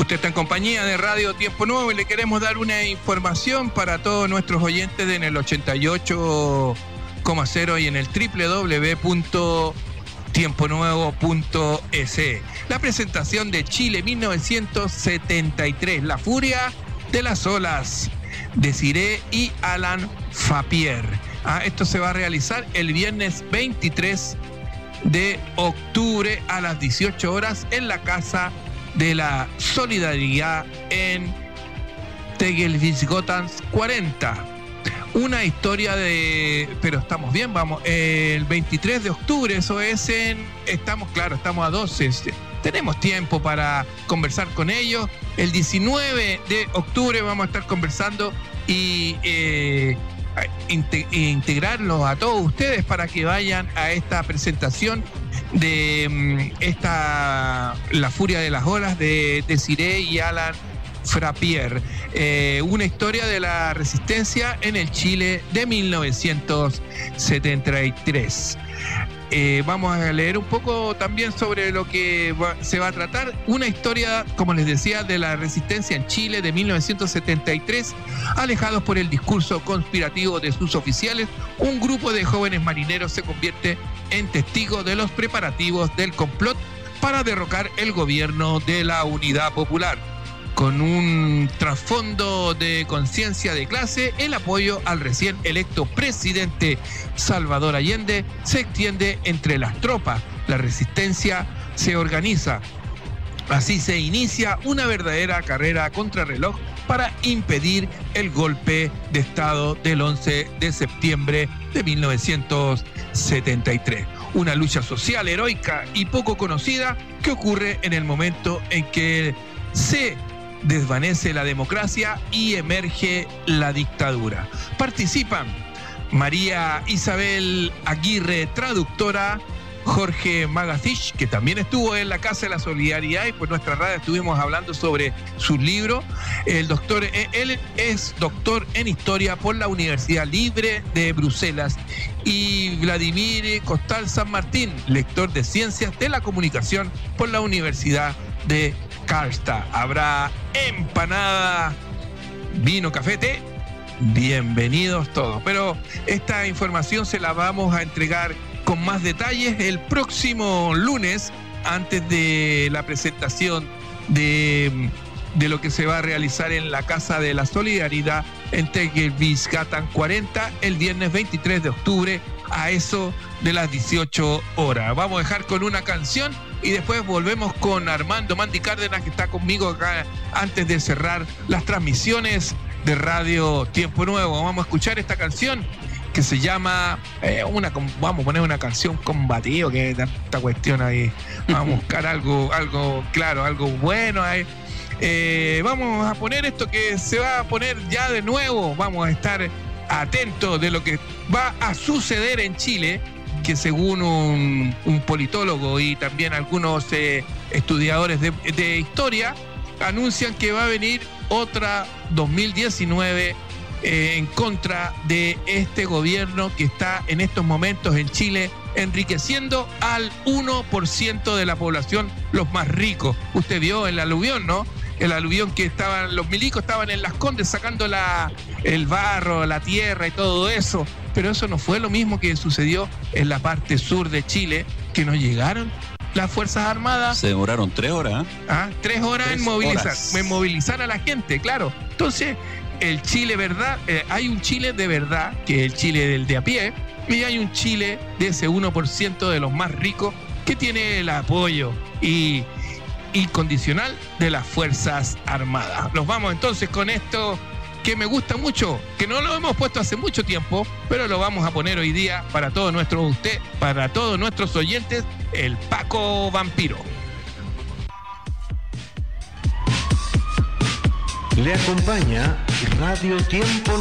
Usted está en compañía de Radio Tiempo Nuevo y le queremos dar una información para todos nuestros oyentes en el 88,0 y en el www.tiemponuevo.es. La presentación de Chile 1973, La Furia de las Olas, Desiree y Alan Fapier. Esto se va a realizar el viernes 23 de octubre a las 18 horas en la Casa de la Solidaridad en Tegelvisgotans 40. Una historia de... Pero estamos bien, vamos. El 23 de octubre, eso es en... Estamos a 12. Tenemos tiempo para conversar con ellos. El 19 de octubre vamos a estar conversando y integrarlos a todos ustedes para que vayan a esta presentación de La Furia de las Olas de Desiree y Alan Fapier, una historia de la resistencia en el Chile de 1973. Vamos a leer un poco también sobre lo que se va a tratar. Una historia, como les decía, de la resistencia en Chile de 1973. Alejados por el discurso conspirativo de sus oficiales, un grupo de jóvenes marineros se convierte en testigo de los preparativos del complot para derrocar el gobierno de la Unidad Popular. Con un trasfondo de conciencia de clase, el apoyo al recién electo presidente Salvador Allende se extiende entre las tropas. La resistencia se organiza. Así se inicia una verdadera carrera a contrarreloj para impedir el golpe de Estado del 11 de septiembre de 1973. Una lucha social heroica y poco conocida que ocurre en el momento en que se desvanece la democracia y emerge la dictadura. Participan María Isabel Aguirre, traductora, Jorge Magazich, que también estuvo en la Casa de la Solidaridad y por nuestra radio estuvimos hablando sobre sus libros. Él es doctor en Historia por la Universidad Libre de Bruselas, y Vladimir Costal San Martín, lector de Ciencias de la Comunicación por la Universidad de Karlstad. Habrá empanada, vino, café, té. Bienvenidos todos. Pero esta información se la vamos a entregar con más detalles el próximo lunes, antes de la presentación de lo que se va a realizar en la Casa de la Solidaridad en Tegelvisgatan 40 el viernes 23 de octubre a eso de las 18 horas. Vamos a dejar con una canción y después volvemos con Armando Mandi Cárdenas, que está conmigo acá antes de cerrar las transmisiones de Radio Tiempo Nuevo. Vamos a escuchar esta canción que se llama vamos a poner una canción combativa, que tanta cuestión ahí. Vamos a buscar algo claro, algo bueno ahí. Vamos a poner esto que se va a poner ya de nuevo. Vamos a estar atentos de lo que va a suceder en Chile, que según un politólogo y también algunos estudiadores de historia anuncian que va a venir otra 2019 en contra de este gobierno que está en estos momentos en Chile enriqueciendo al 1% de la población, los más ricos. Usted vio el aluvión, ¿no? El aluvión que los milicos estaban en Las Condes sacando el barro, la tierra y todo eso. Pero eso no fue lo mismo que sucedió en la parte sur de Chile, que no llegaron las Fuerzas Armadas. Se demoraron 3 horas. 3 horas en movilizar a la gente, claro. Entonces, el Chile, ¿verdad? Hay un Chile de verdad, que es el Chile del de a pie, y hay un Chile de ese 1% de los más ricos que tiene el apoyo incondicional de las Fuerzas Armadas. Nos vamos entonces con esto que me gusta mucho, que no lo hemos puesto hace mucho tiempo, pero lo vamos a poner hoy día para todos nuestros oyentes, el Paco Vampiro. Le acompaña Radio Tiempo